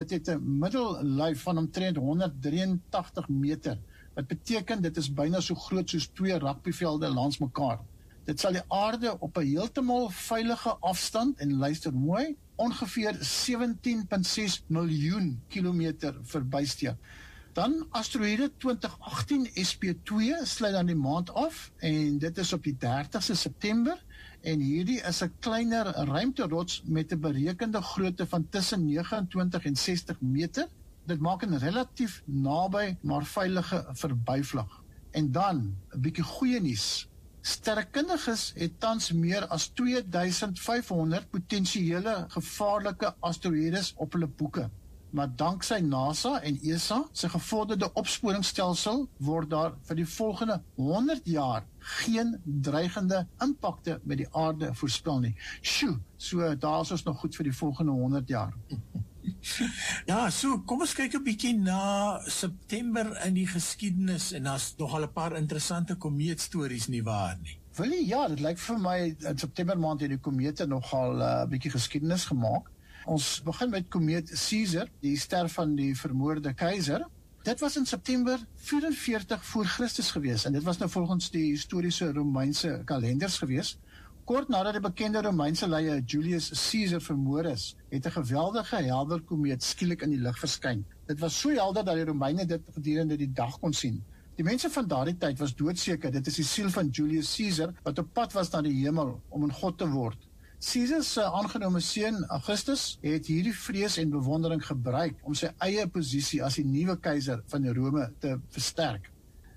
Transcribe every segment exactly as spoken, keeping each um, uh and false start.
komeet het 'n middellyf van omtrent honderddrieëntagtig meter, wat beteken dit is byna so groot soos twee rugbyvelde langs mekaar. Dit sal die aarde op 'n heeltemal veilige afstand, en luister mooi, ongeveer sewentien komma ses miljoen kilometer verbysteek. Dan asteroïde twintig agttien S P twee sluit dan die maand af, en dit is op die dertigste September, en hierdie is 'n kleiner ruimterots met 'n berekende grootte van tussen negenentwintig en sestig meter. Dit maak 'n relatief naby, maar veilige verbyvlug. En dan, 'n bietjie goeie nuus. Sterrekundiges het tans meer as twee duisend vyf honderd potensiële gevaarlike asteroïdes op hulle boeke. Maar danksy NASA en E S A se gevorderde opsporingsstelsel word daar vir die volgende honderd jaar geen dreigende impakte met die aarde voorspel nie. Sjoe, so daar is ons nog goed vir die volgende honderd jaar. Ja, so kom ons kyk 'n bietjie na September in die geskiedenis, en daar's nogal 'n paar interessante komeetstories, nie waar nie? Wil jy? Ja, dit lyk vir my in September maand het die komete nogal 'n uh, bietjie geskiedenis gemaak. Ons begin met komeet Caesar, die ster van die vermoorde keiser. Dit was in September vyfenveertig voor Christus gewees, en dit was nou volgens die historiese Romeinse kalenders gewees. Kort nadat die bekende Romeinse leier Julius Caesar vermoor is, het 'n geweldige helder komeet skielik in die lug verskyn. Dit was so helder dat die Romeine dit gedurende die dag kon sien. Die mense van daardie tyd was doodseker, dit is die siel van Julius Caesar, wat op pad was na die hemel om 'n god te word. Caesar se aangenome seun Augustus het hierdie vrees en bewondering gebruik om sy eie posisie as die nuwe keiser van Rome te versterk.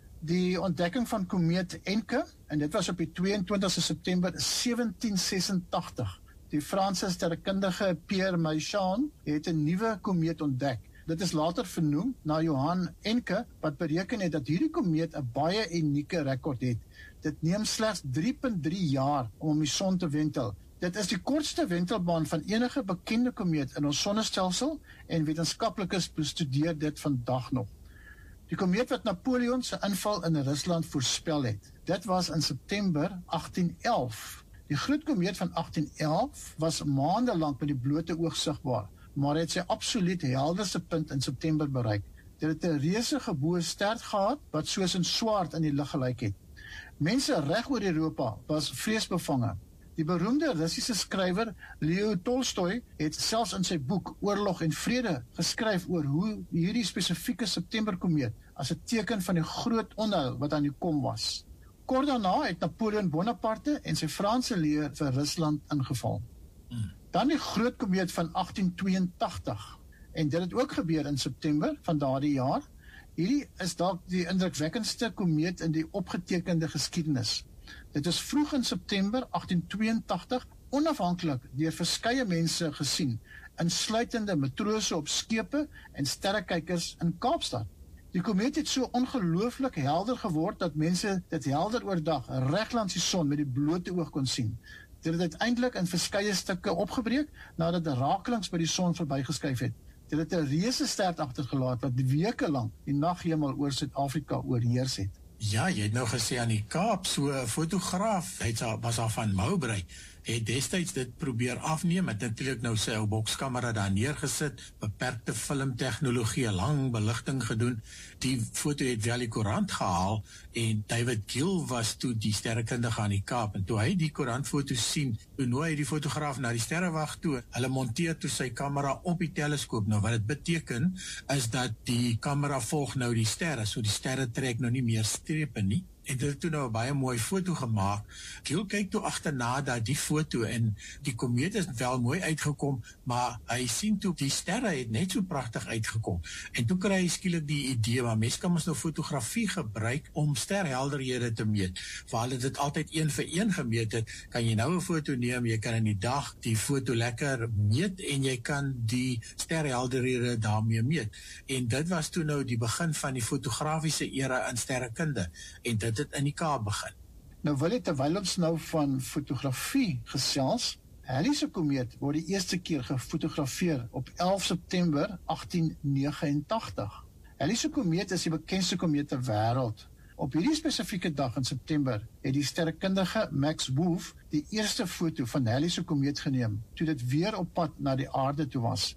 Die ontdekking van komeet Encke, en dit was op die tweeëntwintigste September sewentien sesentagtig. Die Franse sterrekundige Pierre Méchain het 'n nuwe komeet ontdek. Dit is later vernoem na Johan Encke, wat bereken het dat hierdie komeet 'n baie unieke rekord het. Dit neem slegs drie komma drie jaar om om die son te wentel. Dit is die kortste wentelbaan van enige bekende komeet in ons sonnestelsel, en wetenskaplikes bestudeer dit vandag nog. Die komeet wat Napoleon se inval in Rusland voorspel het, dit was in September agttien elf. Die groot komeet van agttien elf was maande lank met die blote oog sigbaar, maar het sy absoluut helderste punt in September bereik. Dit het 'n reuse geboue ster gehad, wat soos 'n swaard in die lug gelyk het. Mense reg oor Europa was vreesbevange. Die beroemde Russiese skrywer Leo Tolstoy het selfs in sy boek Oorlog en Vrede geskryf oor hoe hierdie spesifieke Septemberkomeet as 'n teken van die groot onheil wat aan die kom was. Kort daarna het Napoleon Bonaparte en sy Franse leer vir Rusland ingeval. Hmm. Dan die groot komeet van agttien tweeëntagtig, en dit het ook gebeur in September van daardie jaar. Hierdie is dalk die indrukwekkendste komeet in die opgetekende geskiedenis. Dit is vroeg in September agttien tweeëntagtig onafhanklik deur verskeie mense gesien, insluitende matrose op skepe en sterrekykers in Kaapstad. Die komeet het so ongelooflik helder geword dat mense dit helder oordag reg langs die son met die blote oog kon sien. Dit het uiteindelik in verskeie stukke opgebreek nadat die rakelings by die son verbygeskuif het. Dit het 'n reuse ster agtergelaat wat weke lank die naghemel oor Suid-Afrika oorheers het. Ja, jy het nou gesê aan die Kaap, so 'n fotograaf, hy was daar van Mowbray, het destyds dit probeer afneem, het natuurlik nou sy ou bokskamera daar neergesit, beperkte filmtegnologie, 'n lang beligting gedoen. Die foto het wel die koerant gehaal, en David Gill was toe die sterrekundige aan die Kaap, en toe hy die koerantfoto sien, toe nooi hy die fotograaf na die sterrewag toe. Hulle monteer toe sy kamera op die teleskoop. Nou wat dit beteken is dat die kamera volg nou die sterre, so die sterre trek nou nie meer strepe nie. En dit het toe nou 'n baie mooi foto gemaak. Gill kyk toe agterna dat die foto, en die komeet is wel mooi uitgekom, maar hy sien toe die sterre het net so pragtig uitgekom. En toe kry hy skielik die idee, maar mens kan ons nou fotografie gebruik om sterhelderhede te meet. Waar hulle dit altyd een vir een gemeet het, kan jy nou 'n foto neem, jy kan in die dag die foto lekker meet, en jy kan die sterhelderhede daarmee meet. En dit was toe nou die begin van die fotografiese era in sterrekunde, en dit het in die Kaap begin. Nou wil jy, terwyl ons nou van fotografie gesels, Halley se komeet word die eerste keer gefotografeer op elf September agttien negenentagtig. Halley se komeet is die bekendste komeet ter wêreld. Op hierdie spesifieke dag in September het die sterrekundige Max Wolf die eerste foto van Halley se komeet geneem, toe dit weer op pad na die aarde toe was.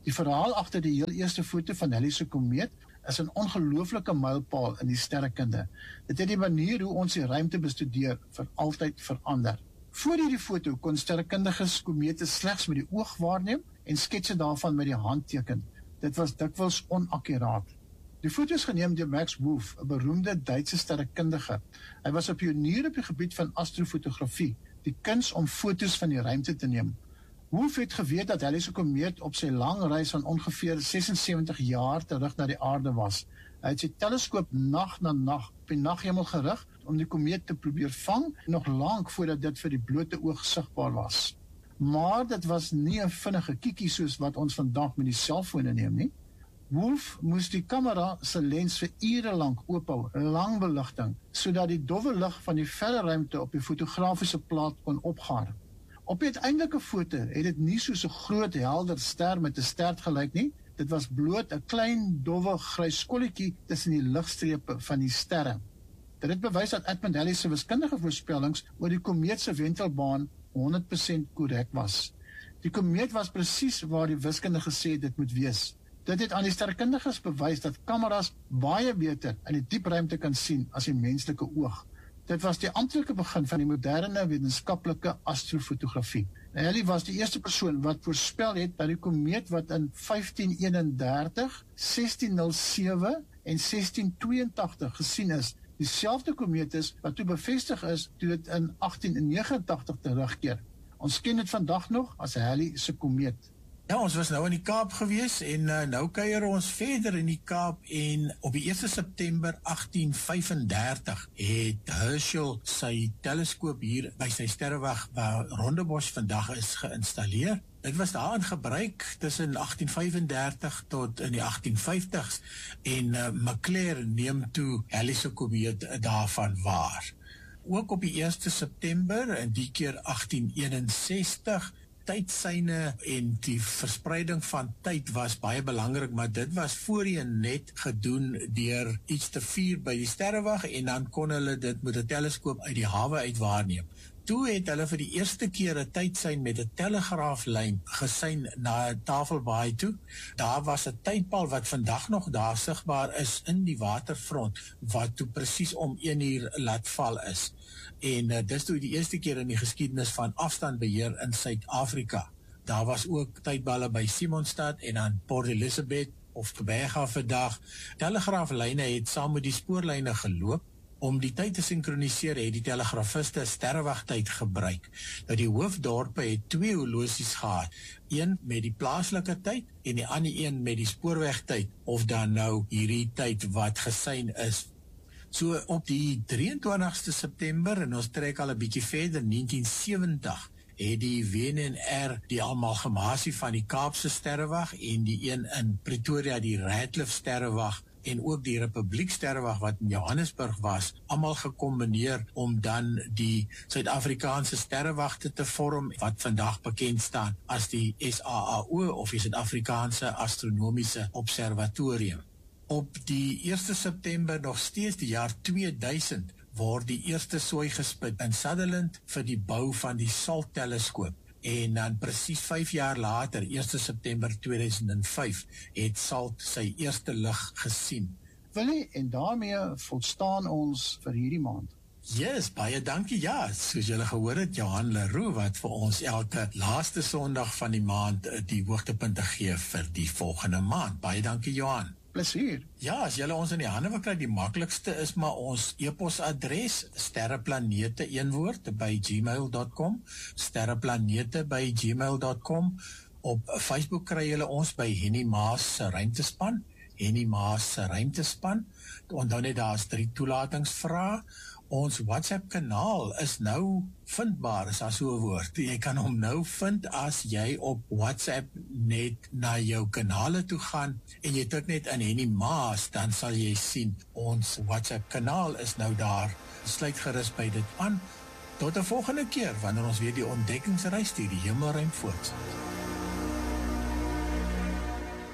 Die verhaal agter die heel eerste foto van Halley se komeet is 'n ongelooflike mylpaal in die sterrekunde. Dit het die manier hoe ons die ruimte bestudeer vir altyd verander. Voor hierdie foto kon sterrekundiges komete slegs met die oog waarneem en sketse daarvan met die hand teken. Dit was dikwels onakkuraat. Die foto is geneem deur Max Wolf, 'n beroemde Duitse sterrekundige. Hy was 'n pionier op die gebied van astrofotografie, die kuns om foto's van die ruimte te neem. Wolf het geweet dat Halley se komeet op sy lang reis van ongeveer sesensewentig jaar terug na die aarde was. Hy het sy teleskoop nag na nag op die naghemel gerig om die komeet te probeer vang, nog lank voordat dit vir die blote oog sigbaar was. Maar dit was nie 'n vinnige kiekie soos wat ons vandag met die selfone neem nie. Wolf moes die kamera se lens vir ure lank oophou, lang beligting, sodat die dowwe lig van die verre ruimte op die fotografiese plaat kon opgaar. Op die uiteindelike foto het dit nie soos 'n groot helder ster met 'n stert gelyk nie. Dit was bloot 'n klein dowwe grys kolletjie tussen die ligstrepe van die sterre. Dit het bewys dat Edmund Halley se wiskundige voorspellings oor die komeet se wentelbaan honderd persent korrek was. Die komeet was presies waar die wiskundige gesê dit moet wees. Dit het aan die sterrekundiges bewys dat kameras baie beter in die diep ruimte kan sien as die menslike oog. Dit was die amptelike begin van die moderne wetenskaplike astrofotografie. Halley was die eerste persoon wat voorspel het dat die komeet wat in vyftien eenendertig, sestien nul sewe en sestien tweeëntagtig gesien is, dieselfde komeet is wat toe bevestig is toe dit in agtien negenentagtig terugkeer. Ons ken dit vandag nog as Halley se komeet. Ja, ons was nou in die Kaap gewees en uh, nou kuier ons verder in die Kaap en op die eerste September agtien vyfendertig het Herschel sy teleskoop hier by sy sterrewag waar Rondebosch vandag is geïnstalleer. Dit was daar in gebruik tussen agtien vyfendertig tot in die agtien vyftigs en uh, Mclure neem toe Halley se komeet daarvan waar. Ook op die eerste September en die keer agtien eenensestig tydsyne en die verspreiding van tyd was baie belangrik, maar dit was voorheen net gedoen deur iets te vier by die sterrewag en dan kon hulle dit met 'n teleskoop uit die hawe uit waarneem. Toe het hulle vir die eerste keer 'n tydsyn met 'n telegraaflyn gesyn na Tafelbaai toe. Daar was 'n tydpaal wat vandag nog daar sigbaar is in die waterfront, wat toe presies om een uur laat val is. En uh, dis toe die eerste keer in die geskiedenis van afstandbeheer in Suid-Afrika. Daar was ook tydballe by Simonstad en aan Port Elizabeth of Kebega vandag. Telegraaflyne het saam met die spoorlyne geloop. Om die tyd te sinkroniseer het die telegrafiste sterrewagtyd gebruik. Nou die hoofdorpe het twee horlosies gehad. Een met die plaaslike tyd en die ander een met die spoorwegtyd of dan nou hierdie tyd wat gesyn is. So op die drieëntwintigste September en ons trek al 'n bietjie verder negentien sewentig het die W N N R die amalgamasie van die Kaapse sterrewag en die een in Pretoria die Radcliffe sterrewag en ook die Republiek sterrewag wat in Johannesburg was, almal gekombineer om dan die Suid-Afrikaanse sterrewagte te vorm wat vandag bekend staan as die S A A O of die Suid-Afrikaanse Astronomiese Observatorium. Op die eerste September nog steeds die jaar tweeduisend word die eerste sooi gespit in Sutherland vir die bou van die SALT teleskoop. En dan presies vyf jaar later, eerste September tweeduisend vyf, het SALT sy eerste lig gesien. Willie, en daarmee volstaan ons vir hierdie maand. Yes, baie dankie. Ja, soos julle gehoor het, Johan Leroux wat vir ons elke laaste Sondag van die maand die hoogtepunte gee vir die volgende maand. Baie dankie, Johan. Plesier. Ja, as julle ons in die hande wil kry, die maklikste is maar ons e-posadres sterreplanete een woord by gmail dot com, sterreplanete by gmail dot com. Op Facebook kry julle ons by Henny Maas se ruimtespan, Henny Maas se ruimtespan. Onthou net daar's drie toelatingsvrae. Ons WhatsApp kanaal is nou vindbaar, is daar so 'n woord. Jy kan hom nou vind as jy op WhatsApp net na jou kanale toe gaan en jy tik net in Henny Maas, dan sal jy sien ons WhatsApp kanaal is nou daar. Sluit gerus by dit aan. Tot 'n volgende keer wanneer ons weer die ontdekkingsreis deur die hemelruim voortsit.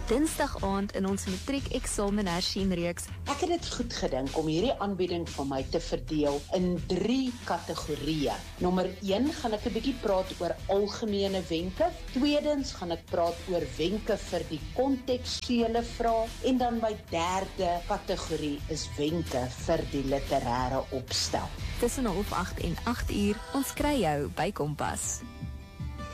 Dinsdag aand in ons matriek-eksamen-hersien-reeks. Ek het dit goed gedink om hierdie aanbieding van my te verdeel in drie kategorieë. Nommer een gaan ek 'n bietjie praat oor algemene wenke. Tweedens gaan ek praat oor wenke vir die kontekstuele vrae. En dan my derde kategorie is wenke vir die literêre opstel. Tussen half agt en agt uur, ons kry jou by Kompas.